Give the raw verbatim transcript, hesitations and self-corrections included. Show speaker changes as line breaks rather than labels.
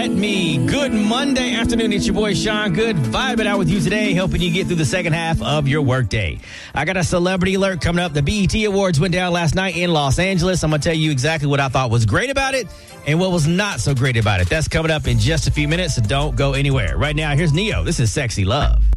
at me. Good Monday afternoon. It's your boy, Sean Good, vibing out with you today, helping you get through the second half of your workday. I got a celebrity alert coming up. The B E T Awards went down last night in Los Angeles. I'm going to tell you exactly what I thought was great about it and what was not so great about it. That's coming up in just a few minutes, so don't go anywhere. Right now, here's Neo. This is Sexy Love.